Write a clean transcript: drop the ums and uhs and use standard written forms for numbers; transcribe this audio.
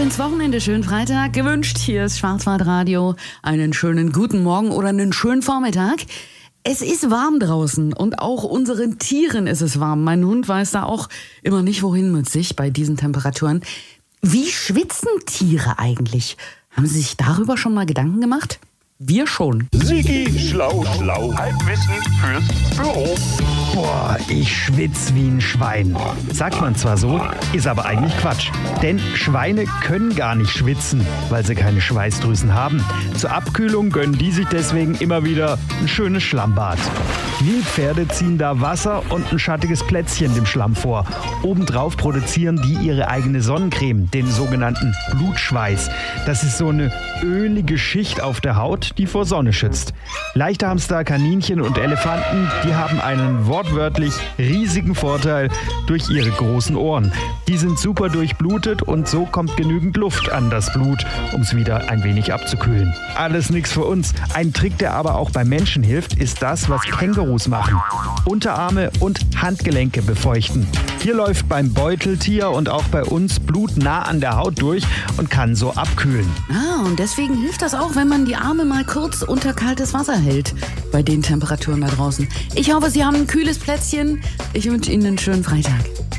ins Wochenende. Schönen Freitag gewünscht. Hier ist Schwarzwaldradio. Einen schönen guten Morgen oder einen schönen Vormittag. Es ist warm draußen und auch unseren Tieren ist es warm. Mein Hund weiß da auch immer nicht, wohin mit sich bei diesen Temperaturen. Wie schwitzen Tiere eigentlich? Haben Sie sich darüber schon mal Gedanken gemacht? Wir schon. Sigi, schlau, schlau. Halbwissen fürs Büro. Boah, ich schwitz wie ein Schwein. Sagt man zwar so, ist aber eigentlich Quatsch. Denn Schweine können gar nicht schwitzen, weil sie keine Schweißdrüsen haben. Zur Abkühlung gönnen die sich deswegen immer wieder ein schönes Schlammbad. Nilpferde ziehen da Wasser und ein schattiges Plätzchen dem Schlamm vor. Obendrauf produzieren die ihre eigene Sonnencreme, den sogenannten Blutschweiß. Das ist so eine ölige Schicht auf der Haut, die vor Sonne schützt. Leichthamster, Kaninchen und Elefanten, die haben einen wortwörtlich riesigen Vorteil durch ihre großen Ohren. Die sind super durchblutet und so kommt genügend Luft an das Blut, um es wieder ein wenig abzukühlen. Alles nichts für uns. Ein Trick, der aber auch bei Menschen hilft, ist das, was Kängurus machen. Unterarme und Handgelenke befeuchten. Hier läuft beim Beuteltier und auch bei uns Blut nah an der Haut durch und kann so abkühlen. Und deswegen hilft das auch, wenn man die Arme mal kurz unter kaltes Wasser hält. Bei den Temperaturen da draußen. Ich hoffe, Sie haben ein kühles Plätzchen. Ich wünsche Ihnen einen schönen Freitag.